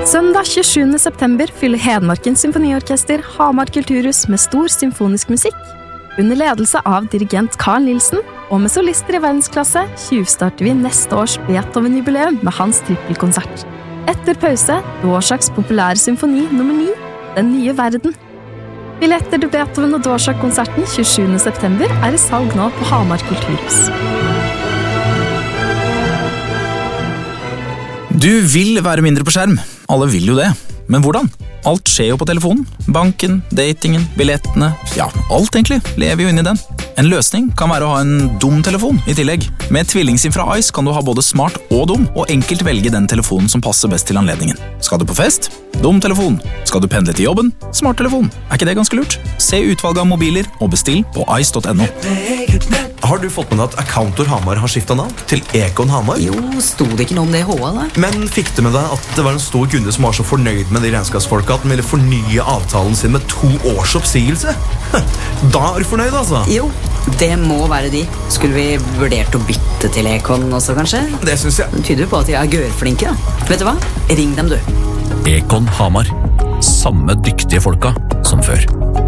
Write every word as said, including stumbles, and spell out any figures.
Søndag tjuesjuende september fyller Hedmarkens Symfoniorkester Hamar Kulturhus med stor symfonisk musikk. Under ledelse av dirigent Carl Nielsen, og med solister i verdensklasse, tjuvstarter vi neste års Beethoven-jubileum med hans trippelkonsert. Etter pause, Dvoraks populære symfoni nummer ni, Den nye verden. Billetter til Beethoven og Dvorák-konserten tjuesjuende september er i salg nå på Hamar Kulturhus. Du vil være mindre på skjerm. Alle vil jo det. Men hvordan? Alt skjer jo på telefonen. Banken, datingen, billettene, ja, alt egentlig lever jo inn i den. En løsning kan være å ha en dum telefon i tillegg. Med TvillingSIM fra Ice kan du ha både smart og dum, og enkelt velge den telefonen som passer best til anledningen. Skal du på fest? Dum telefon. Skal du pendle til jobben? Smart telefon. Er ikke det ganske lurt? Se utvalget av mobiler og bestill på ice punktum no. Har du fått med deg at Accountor Hamar har skiftet navn til Econ Hamar? Jo, sto det ikke noe om det i H A da? Men fikk du med deg at det var en stor kunde som var så fornøyd med de regnskapsfolka at den ville fornye avtalen sin med to års oppsigelse? Da er du fornøyd, altså? Jo, det må være de. Skulle vi vurdert å bytte til Econ også, kanskje? Det synes jeg. Det tyder jo på at de er gørflinke, da. Vet du hva? Ring dem, du. Econ Hamar. Samme dyktige folka som før.